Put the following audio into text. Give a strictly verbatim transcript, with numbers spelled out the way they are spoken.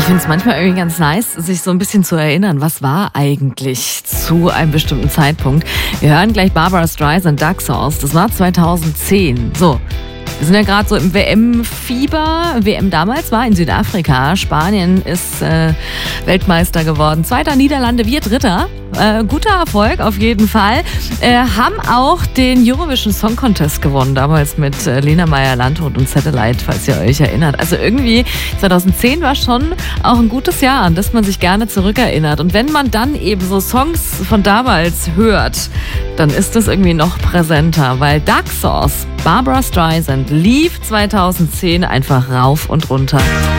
finde es manchmal irgendwie ganz nice, sich so ein bisschen zu erinnern, was war eigentlich zu einem bestimmten Zeitpunkt. Wir hören gleich Barbra Streisand, Duck Sauce. Das war zweitausendzehn. So. Wir sind ja gerade so im W M-Fieber. W M damals war in Südafrika. Spanien ist äh, Weltmeister geworden. Zweiter, Niederlande, wir Dritter. Äh, guter Erfolg auf jeden Fall. Äh, haben auch den Eurovision Song Contest gewonnen, damals mit äh, Lena Meyer-Landrut und Satellite, falls ihr euch erinnert. Also irgendwie zweitausendzehn war schon auch ein gutes Jahr, an das man sich gerne zurückerinnert. Und wenn man dann eben so Songs von damals hört, dann ist das irgendwie noch präsenter, weil Duck Sauce, Barbra Streisand, lief zweitausendzehn einfach rauf und runter.